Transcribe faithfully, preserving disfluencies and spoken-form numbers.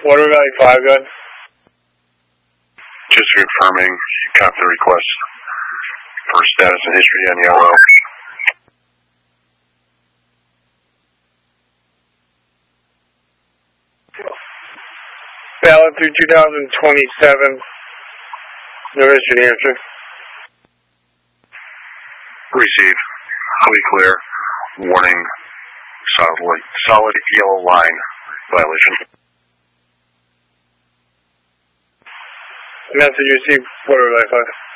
Water Valley five, gun. Just confirming, copy the request for status and history on yellow. Valid through two thousand twenty-seven. No issue, New Hampshire. Receive. Fully clear. Warning. Solid, solid yellow line violation. Message received. Water Valley five.